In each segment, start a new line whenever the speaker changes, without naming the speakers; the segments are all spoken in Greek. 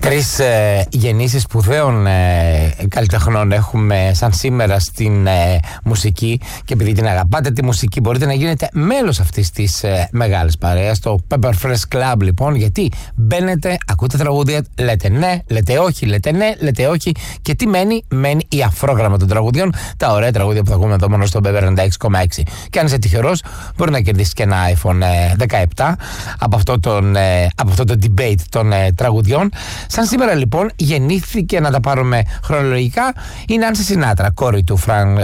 Τρεις γεννήσεις σπουδαίων καλλιτεχνών έχουμε σαν σήμερα στην μουσική, και επειδή την αγαπάτε τη μουσική μπορείτε να γίνετε μέλος αυτής της μεγάλης παρέας, το Pepper Fresh Club λοιπόν, γιατί μπαίνετε, ακούτε τραγούδια, λέτε ναι, λέτε όχι, λέτε ναι, λέτε όχι, και τι μένει? Μένει η αφρόγραμμα των τραγουδιών, τα ωραία τραγούδια που θα ακούμε εδώ μόνο στο Pepper 96,6. Και αν είσαι τυχερός μπορεί να κερδίσεις και ένα iPhone 17 από αυτό το debate των τραγουδιών. Σαν σήμερα λοιπόν γεννήθηκε, να τα πάρουμε χρονολογικά, η Νάνση Σινάτρα, κόρη του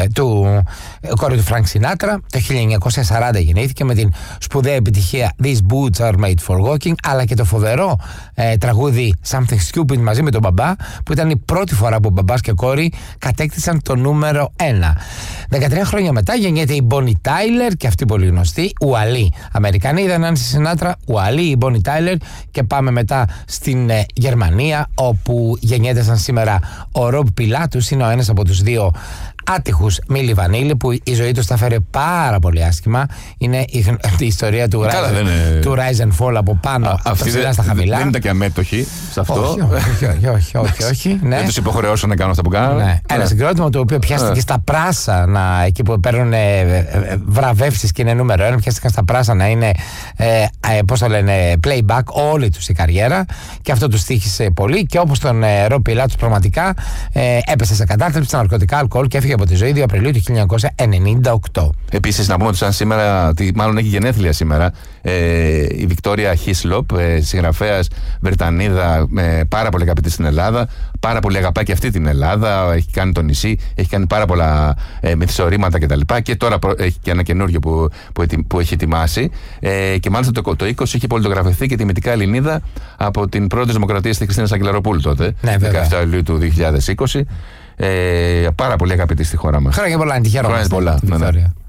Φρανκ Σινάτρα. Το 1940 γεννήθηκε με την σπουδαία επιτυχία These Boots Are Made For Walking, αλλά και το φοβερό τραγούδι Something Stupid μαζί με τον μπαμπά, που ήταν η πρώτη φορά που μπαμπάς και κόρη κατέκτησαν το νούμερο 1. 13 χρόνια μετά γεννιέται η Bonnie Tyler, και αυτή πολύ γνωστή, Ουαλή. Αμερικανίδα, Νάνση Σινάτρα, Ουαλή, η Bonnie Tyler. Και πάμε μετά στην Γερμανία, όπου γεννιέται σαν σήμερα ο Ρομπ Πιλάτους. Είναι ο ένας από τους δύο άτυχους Μίλι Βανίλη που η ζωή τους τα φέρε πάρα πολύ άσχημα. Είναι η ιστορία του Rise and Fall από πάνω, από τα ψηλά στα χαμηλά.
Δεν ήταν και αμέτωχοι σε αυτό.
Όχι. Ναι.
Δεν τους υποχρεώσαν να κάνουν αυτά που κάνουν.
Ναι. Ένα συγκρότημα το οποίο πιάστηκε στα πράσα, εκεί που παίρνουν βραβεύσεις και είναι νούμερο 1, πιάστηκαν στα πράσα να είναι, πώς το λένε, playback όλη τους η καριέρα, και αυτό τους τύχησε πολύ. Και όπως τον Ρομπ Πιλάτους πραγματικά έπεσε σε κατάθλιψη, στα ναρκωτικά, αλκοόλ και έφυγε από τη ζωή 2 Απριλίου του 1998.
Επίσης να πούμε ότι σαν σήμερα, μάλλον έχει γενέθλια σήμερα, η Βικτόρια Χίσλοπ, συγγραφέας Βρετανίδα, πάρα πολύ αγαπητή στην Ελλάδα, πάρα πολύ αγαπάει και αυτή την Ελλάδα, έχει κάνει το νησί, έχει κάνει πάρα πολλά μυθιστορήματα κτλ. Και τώρα έχει και ένα καινούριο που έχει ετοιμάσει, και μάλιστα το 20 είχε πολιτογραφηθεί και τιμητικά Ελληνίδα από την πρώτη Δημοκρατία στη Χριστίνα Σαγγελαροπούλου τότε, 17 Ιουλίου του 2020. Πάρα πολύ αγαπητή στη χώρα μας.
Χρόνια πολλά, τη χαίρομαι.
Χρόνια πολλά.